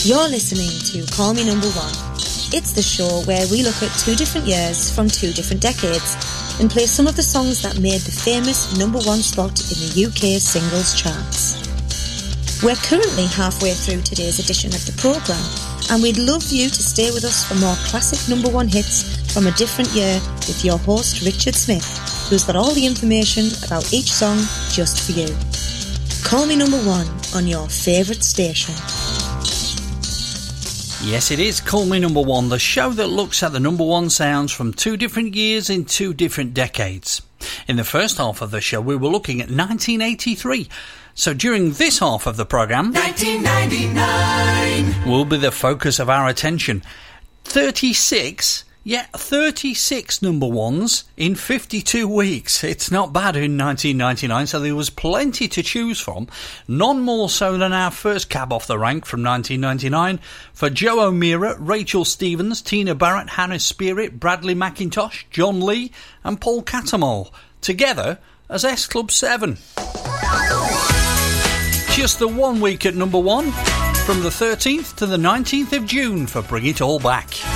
You're listening to Call Me Number One. It's the show where we look at 2 different years from 2 different decades and play some of the songs that made the famous number 1 spot in the UK singles charts. We're currently halfway through today's edition of the programme, and we'd love you to stay with us for more classic number 1 hits from a different year with your host Richard Smith, who's got all the information about each song just for you. Call Me Number One on your favourite station. Yes, it is Call Me Number One, the show that looks at the number 1 sounds from 2 different years in 2 different decades. In the first half of the show, we were looking at 1983. So during this half of the programme, 1999 will be the focus of our attention. 36 number 1s in 52 weeks. It's not bad in 1999, so there was plenty to choose from. None more so than our first cab off the rank from 1999 for Joe O'Meara, Rachel Stevens, Tina Barrett, Hannah Spearritt, Bradley McIntosh, John Lee and Paul Catamol, together as S Club 7. Just the 1 week at number 1, from the 13th to the 19th of June for Bring It All Back.